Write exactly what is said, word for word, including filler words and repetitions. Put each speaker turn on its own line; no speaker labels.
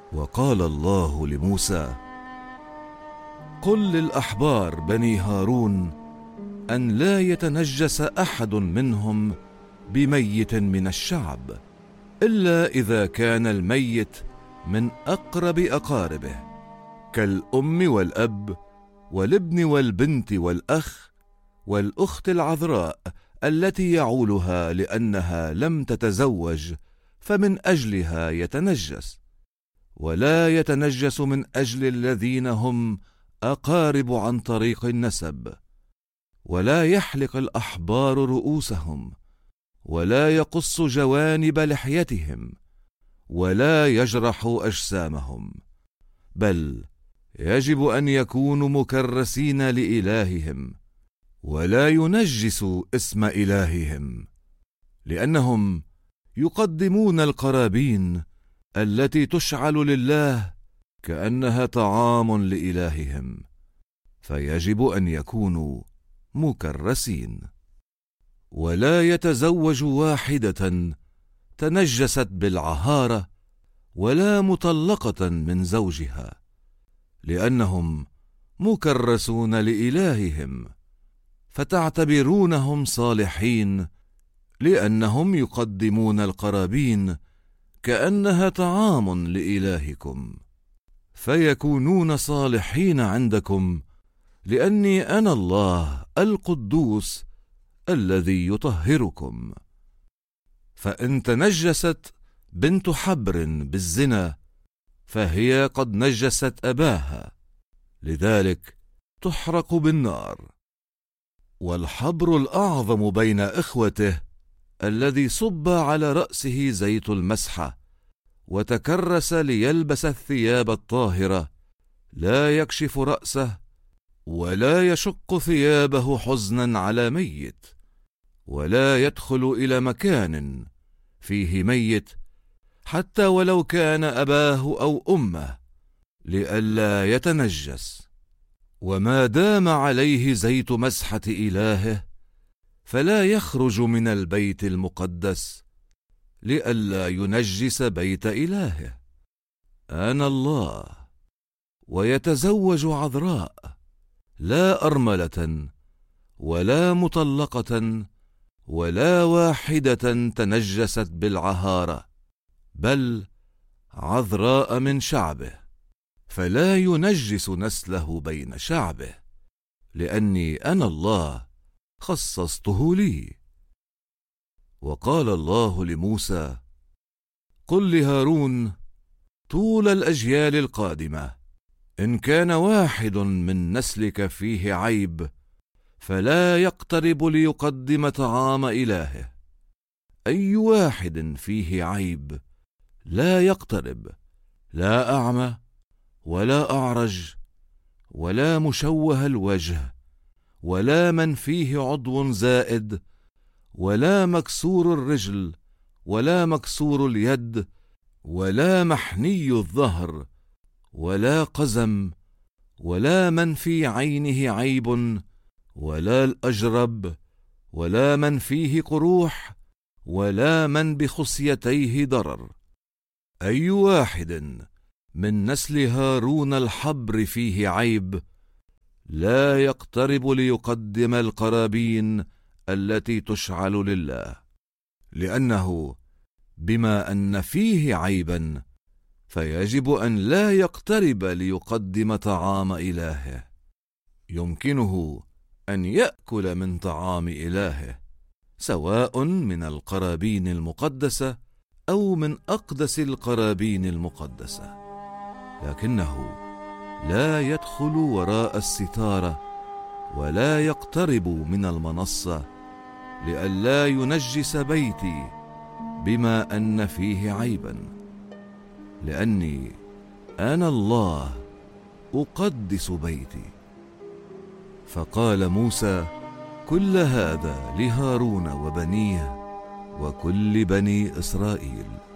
وقال الله لموسى: قل للأحبار بني هارون أن لا يتنجس أحد منهم بميت من الشعب، إلا إذا كان الميت من أقرب أقاربه، كالأم والأب والابن والبنت والأخ والأخت العذراء التي يعولها لأنها لم تتزوج، فمن أجلها يتنجس. ولا يتنجس من أجل الذين هم أقارب عن طريق النسب. ولا يحلق الأحبار رؤوسهم، ولا يقص جوانب لحيتهم، ولا يجرح أجسامهم، بل يجب أن يكونوا مكرسين لإلههم، ولا ينجسوا اسم إلههم، لأنهم يقدمون القرابين التي تشعل لله كأنها طعام لإلههم، فيجب أن يكونوا مكرسين. ولا يتزوج واحدة تنجست بالعهارة ولا مطلقة من زوجها، لأنهم مكرسون لإلههم، فتعتبرونهم صالحين، لأنهم يقدمون القرابين كأنها طعام لإلهكم، فيكونون صالحين عندكم، لأني أنا الله القدوس الذي يطهركم. فإن تنجست بنت حبر بالزنا فهي قد نجست أباها، لذلك تحرق بالنار. والحبر الأعظم بين إخوته الذي صب على رأسه زيت المسحة وتكرس ليلبس الثياب الطاهرة لا يكشف رأسه ولا يشق ثيابه حزنا على ميت، ولا يدخل إلى مكان فيه ميت حتى ولو كان أباه أو أمه، لئلا يتنجس. وما دام عليه زيت مسحة إلهه فلا يخرج من البيت المقدس، لئلا ينجس بيت إلهه. أنا الله. ويتزوج عذراء، لا أرملة ولا مطلقة ولا واحدة تنجست بالعهارة، بل عذراء من شعبه، فلا ينجس نسله بين شعبه، لأني أنا الله خصصته لي. وقال الله لموسى: قل لهارون طول الأجيال القادمة إن كان واحد من نسلك فيه عيب فلا يقترب ليقدم طعام إلهه. أي واحد فيه عيب لا يقترب، لا أعمى ولا أعرج ولا مشوه الوجه ولا من فيه عضو زائد ولا مكسور الرجل ولا مكسور اليد ولا محني الظهر ولا قزم ولا من في عينه عيب ولا الأجرب ولا من فيه قروح ولا من بخصيتيه ضرر. أي واحد من نسل هارون الحبر فيه عيب لا يقترب ليقدم القرابين التي تشعل لله، لأنه بما أن فيه عيبا فيجب أن لا يقترب ليقدم طعام إلهه. يمكنه أن يأكل من طعام إلهه، سواء من القرابين المقدسة أو من أقدس القرابين المقدسة، لكنه لا يدخل وراء الستارة ولا يقترب من المنصة، لئلا ينجس بيتي بما أن فيه عيبا، لأني أنا الله أقدس بيتي. فقال موسى كل هذا لهارون وبنيه وكل بني إسرائيل.